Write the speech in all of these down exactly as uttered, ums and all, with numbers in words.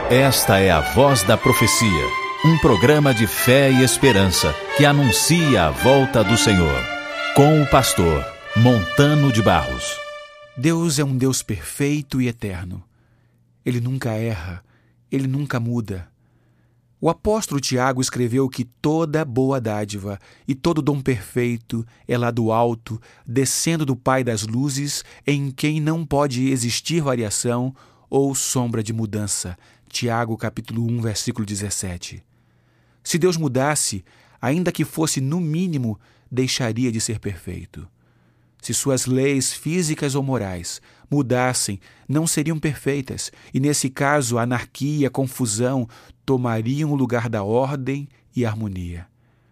Esta é a Voz da Profecia, um programa de fé e esperança que anuncia a volta do Senhor, com o pastor Montano de Barros. Deus é um Deus perfeito e eterno. Ele nunca erra, ele nunca muda. O apóstolo Tiago escreveu que toda boa dádiva e todo dom perfeito é lá do alto, descendo do Pai das luzes, em quem não pode existir variação ou sombra de mudança. Tiago, capítulo um, versículo dezessete. Se Deus mudasse, ainda que fosse no mínimo, deixaria de ser perfeito. Se suas leis físicas ou morais mudassem, não seriam perfeitas, e nesse caso a anarquia e a confusão tomariam o lugar da ordem e harmonia.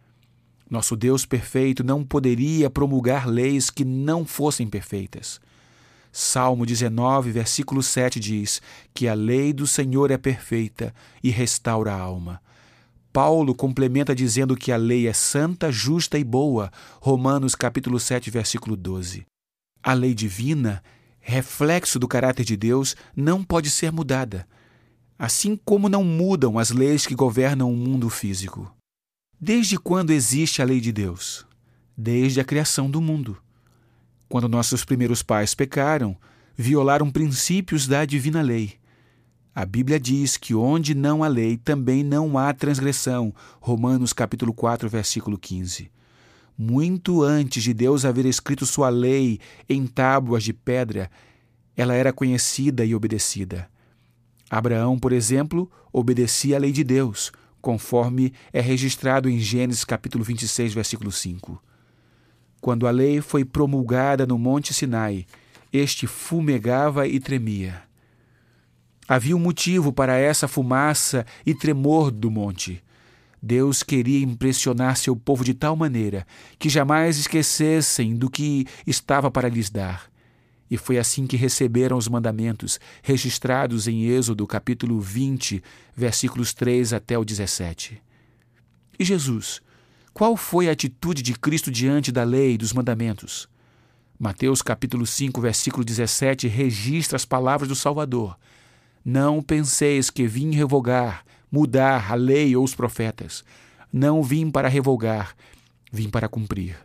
Nosso Deus perfeito não poderia promulgar leis que não fossem perfeitas. Salmo dezenove, versículo sete diz que a lei do Senhor é perfeita e restaura a alma. Paulo complementa dizendo que a lei é santa, justa e boa. Romanos capítulo sete, versículo doze. A lei divina, reflexo do caráter de Deus, não pode ser mudada, assim como não mudam as leis que governam o mundo físico. Desde quando existe a lei de Deus? Desde a criação do mundo. Quando nossos primeiros pais pecaram, violaram princípios da divina lei. A Bíblia diz que onde não há lei, também não há transgressão. Romanos capítulo quatro, versículo quinze. Muito antes de Deus haver escrito sua lei em tábuas de pedra, ela era conhecida e obedecida. Abraão, por exemplo, obedecia à lei de Deus, conforme é registrado em Gênesis capítulo vinte e seis, versículo cinco. Quando a lei foi promulgada no Monte Sinai, este fumegava e tremia. Havia um motivo para essa fumaça e tremor do monte. Deus queria impressionar seu povo de tal maneira que jamais esquecessem do que estava para lhes dar. E foi assim que receberam os mandamentos, registrados em Êxodo capítulo vinte, versículos três até o dezessete. E Jesus? Qual foi a atitude de Cristo diante da lei e dos mandamentos? Mateus capítulo cinco, versículo dezessete, registra as palavras do Salvador. Não penseis que vim revogar, mudar a lei ou os profetas. Não vim para revogar, vim para cumprir.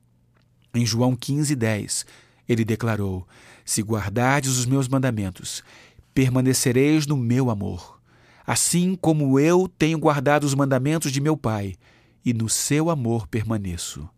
Em João quinze, dez, ele declarou: se guardardes os meus mandamentos, permanecereis no meu amor, assim como eu tenho guardado os mandamentos de meu Pai, e no seu amor permaneço.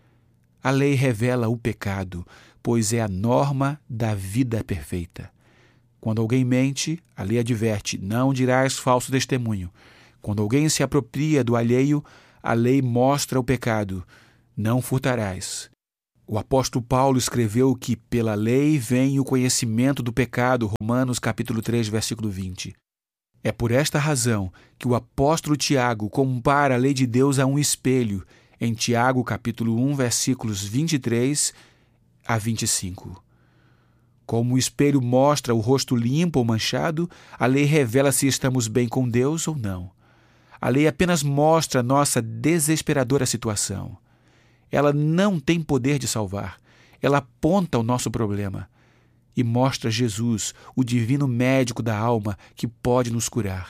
A lei revela o pecado, pois é a norma da vida perfeita. Quando alguém mente, a lei adverte: não dirás falso testemunho. Quando alguém se apropria do alheio, a lei mostra o pecado: não furtarás. O apóstolo Paulo escreveu que pela lei vem o conhecimento do pecado, Romanos capítulo três, versículo vinte. É por esta razão que o apóstolo Tiago compara a lei de Deus a um espelho, em Tiago capítulo um, versículos vinte e três a vinte e cinco. Como o espelho mostra o rosto limpo ou manchado, a lei revela se estamos bem com Deus ou não. A lei apenas mostra a nossa desesperadora situação. Ela não tem poder de salvar. Ela aponta o nosso problema e mostra Jesus, o divino médico da alma, que pode nos curar.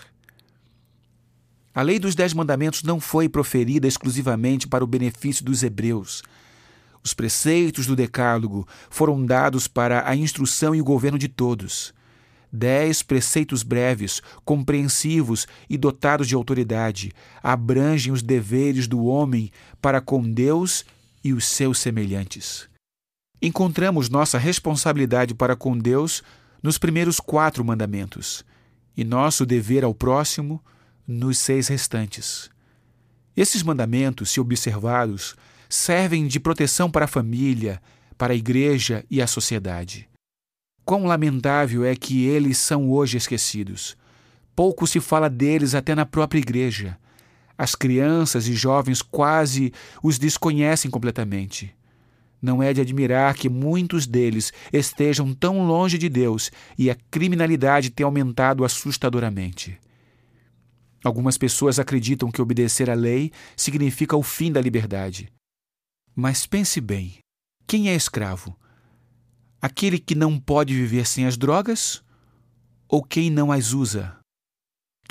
A lei dos Dez Mandamentos não foi proferida exclusivamente para o benefício dos hebreus. Os preceitos do Decálogo foram dados para a instrução e o governo de todos. Dez preceitos breves, compreensivos e dotados de autoridade abrangem os deveres do homem para com Deus e os seus semelhantes. Encontramos nossa responsabilidade para com Deus nos primeiros quatro mandamentos e nosso dever ao próximo nos seis restantes. Esses mandamentos, se observados, servem de proteção para a família, para a igreja e a sociedade. Quão lamentável é que eles são hoje esquecidos. Pouco se fala deles até na própria igreja. As crianças e jovens quase os desconhecem completamente. Não é de admirar que muitos deles estejam tão longe de Deus e a criminalidade tenha aumentado assustadoramente. Algumas pessoas acreditam que obedecer à lei significa o fim da liberdade. Mas pense bem, quem é escravo? Aquele que não pode viver sem as drogas ou quem não as usa?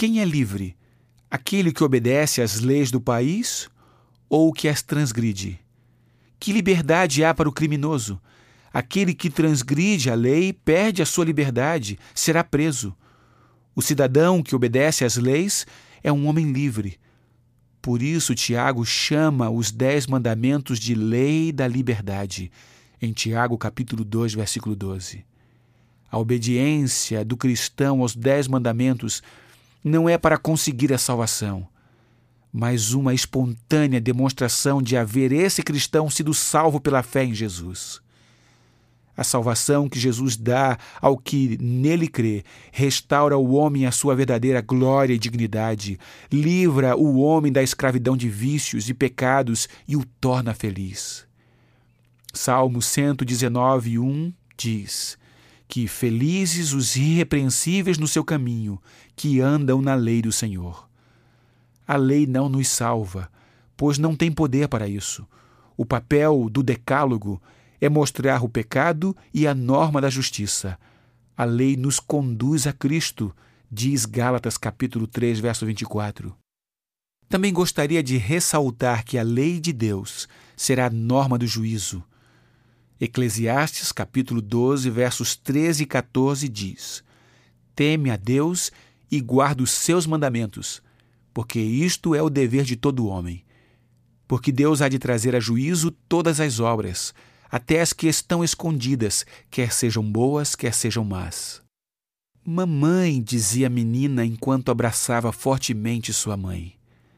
Quem é livre? Aquele que obedece às leis do país ou o que as transgride? Que liberdade há para o criminoso? Aquele que transgride a lei perde a sua liberdade, será preso. O cidadão que obedece às leis é um homem livre. Por isso, Tiago chama os dez mandamentos de lei da liberdade, em Tiago capítulo dois, versículo doze. A obediência do cristão aos dez mandamentos não é para conseguir a salvação, mas uma espontânea demonstração de haver esse cristão sido salvo pela fé em Jesus. A salvação que Jesus dá ao que nele crê restaura o homem à sua verdadeira glória e dignidade, livra o homem da escravidão de vícios e pecados e o torna feliz. Salmo cento e dezenove, um diz que felizes os irrepreensíveis no seu caminho, que andam na lei do Senhor. A lei não nos salva, pois não tem poder para isso. O papel do decálogo é mostrar o pecado e a norma da justiça. A lei nos conduz a Cristo, diz Gálatas capítulo três, verso vinte e quatro. Também gostaria de ressaltar que a lei de Deus será a norma do juízo. Eclesiastes capítulo doze, versos treze e quatorze diz: Teme a Deus e guarda os seus mandamentos, porque isto é o dever de todo homem. Porque Deus há de trazer a juízo todas as obras, até as que estão escondidas, quer sejam boas, quer sejam más. Mamãe, dizia a menina enquanto abraçava fortemente sua mãe.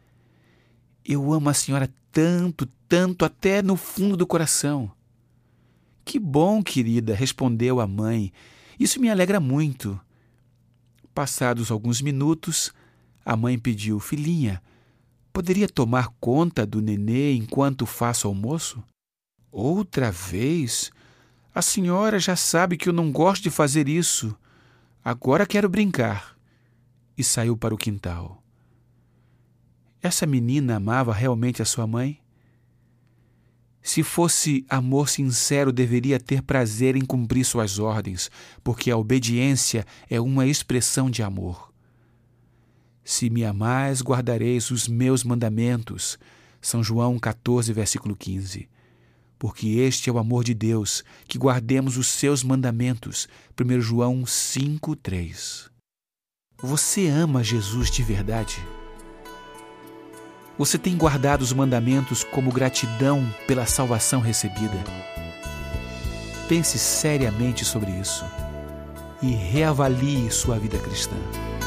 Eu amo a senhora tanto, tanto, até no fundo do coração. Que bom, querida, respondeu a mãe. Isso me alegra muito. Passados alguns minutos, a mãe pediu: Filhinha, poderia tomar conta do nenê enquanto faço almoço? Outra vez? A senhora já sabe que eu não gosto de fazer isso. Agora quero brincar. E saiu para o quintal. Essa menina amava realmente a sua mãe? Se fosse amor sincero, deveria ter prazer em cumprir suas ordens, porque a obediência é uma expressão de amor. Se me amais, guardareis os meus mandamentos. São João catorze, versículo quinze. Porque este é o amor de Deus, que guardemos os seus mandamentos. primeiro João cinco, três. Você ama Jesus de verdade? Você tem guardado os mandamentos como gratidão pela salvação recebida? Pense seriamente sobre isso e reavalie sua vida cristã.